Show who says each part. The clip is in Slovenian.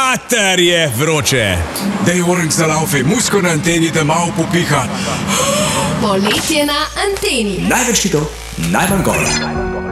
Speaker 1: Mater je vroče.
Speaker 2: Dej orang zalaufe, musko na anteni, da malo popiha.
Speaker 3: Poletje na anteni.
Speaker 4: Največ hitov, najmanj gora.